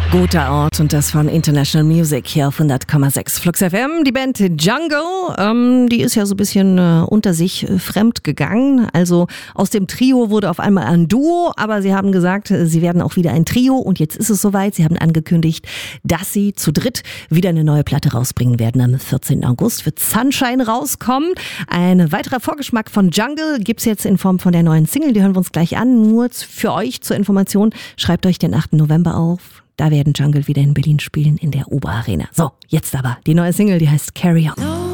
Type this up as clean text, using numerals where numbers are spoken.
Guter Ort und das von International Music hier auf 100,6 Flux FM. Die Band Jungle, die ist ja so ein bisschen unter sich fremd gegangen. Also aus dem Trio wurde auf einmal ein Duo, aber sie haben gesagt, sie werden auch wieder ein Trio und jetzt ist es soweit. Sie haben angekündigt, dass sie zu dritt wieder eine neue Platte rausbringen werden. Am 14. August wird Sunshine rauskommen. Ein weiterer Vorgeschmack von Jungle gibt's jetzt in Form von der neuen Single. Die hören wir uns gleich an. Nur für euch zur Information, schreibt euch den 8. November auf. Da werden Jungle wieder in Berlin spielen in der Oberarena. So, jetzt aber die neue Single, die heißt Carry On.